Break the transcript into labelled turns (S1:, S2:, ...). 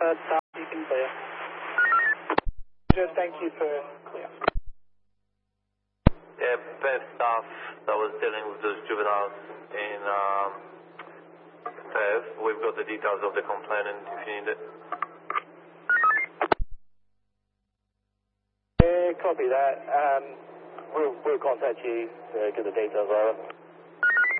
S1: Staff, you can clear. Thank you for clear.
S2: Yeah, PEV staff that was dealing with those juveniles in PEV. We've got the details of the complainant if you need it.
S1: Yeah, copy that. We'll contact you to get the details over.